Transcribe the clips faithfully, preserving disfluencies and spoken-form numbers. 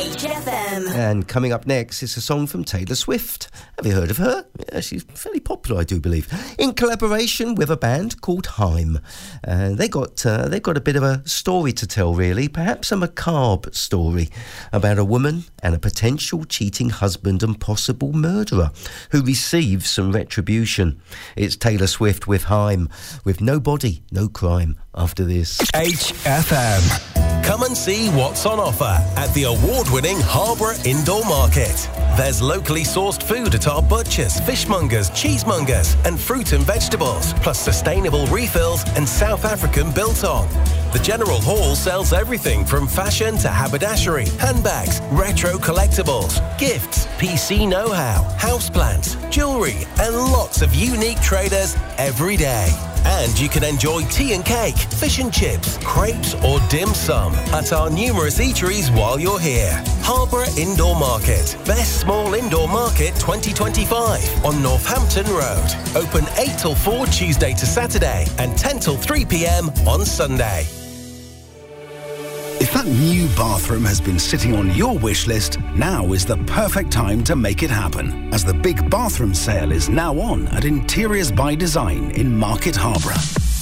H F M. And coming up next is a song from Taylor Swift. Have you heard of her? Yeah, she's fairly popular, I do believe. In collaboration with a band called Haim. Uh, they got uh, they've got a bit of a story to tell, really. Perhaps a macabre story about a woman and a potential cheating husband and possible murderer who receives some retribution. It's Taylor Swift with Haim, with No Body, No Crime, after this. H F M. Come and see what's on offer at the award-winning Harborough Indoor Market. There's locally sourced food at our butchers, fishmongers, cheesemongers and fruit and vegetables, plus sustainable refills and South African biltong. The General Hall sells everything from fashion to haberdashery, handbags, retro collectibles, gifts, P C know-how, houseplants, jewellery and lots of unique traders every day. And you can enjoy tea and cake, fish and chips, crepes or dim sum at our numerous eateries while you're here. Harborough Indoor Market. Best Small Indoor Market twenty twenty-five on Northampton Road. Open eight till four Tuesday to Saturday and ten till three p.m. on Sunday. If that new bathroom has been sitting on your wish list, now is the perfect time to make it happen, as the big bathroom sale is now on at Interiors by Design in Market Harborough.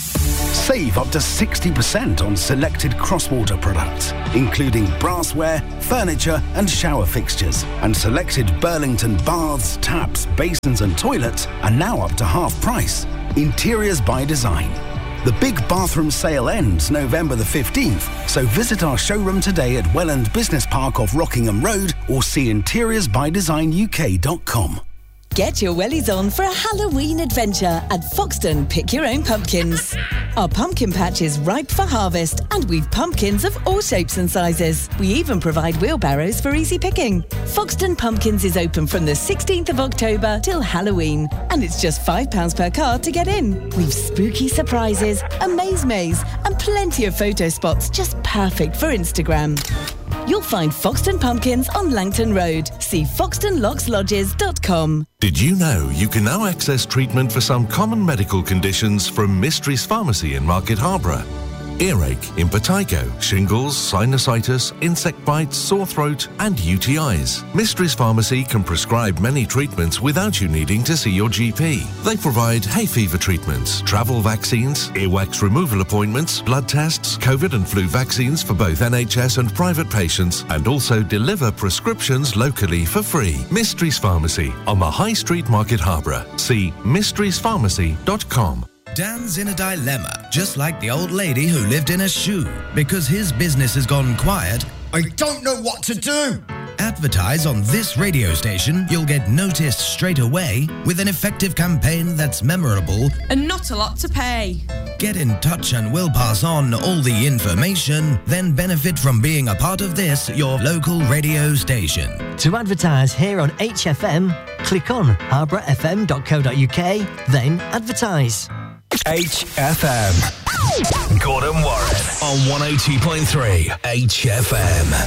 Save up to sixty percent on selected Crosswater products, including brassware, furniture and shower fixtures. And selected Burlington baths, taps, basins and toilets are now up to half price. Interiors by Design. The big bathroom sale ends November the fifteenth, so visit our showroom today at Welland Business Park off Rockingham Road or see interiors by design U K dot com. Get your wellies on for a Halloween adventure at Foxton Pick Your Own Pumpkins. Our pumpkin patch is ripe for harvest and we've pumpkins of all shapes and sizes. We even provide wheelbarrows for easy picking. Foxton Pumpkins is open from the sixteenth of October till Halloween and it's just five pounds per card to get in. We've spooky surprises, a maze maze and plenty of photo spots just perfect for Instagram. You'll find Foxton Pumpkins on Langton Road. See foxton locks lodges dot com. Did you know you can now access treatment for some common medical conditions from Mysteries Pharmacy in Market Harborough? Earache, impetigo, shingles, sinusitis, insect bites, sore throat and U T Is. Mysteries Pharmacy can prescribe many treatments without you needing to see your G P. They provide hay fever treatments, travel vaccines, earwax removal appointments, blood tests, COVID and flu vaccines for both N H S and private patients, and also deliver prescriptions locally for free. Mysteries Pharmacy on the High Street, Market Harborough. See mysteries pharmacy dot com. Dan's in a dilemma, just like the old lady who lived in a shoe. Because his business has gone quiet, I don't know what to do. Advertise on this radio station, you'll get noticed straight away with an effective campaign that's memorable and not a lot to pay. Get in touch and we'll pass on all the information, then benefit from being a part of this, your local radio station. To advertise here on H F M, click on harborough f m dot co dot u k, then advertise. H F M. Gordon Warren on one oh two point three H F M.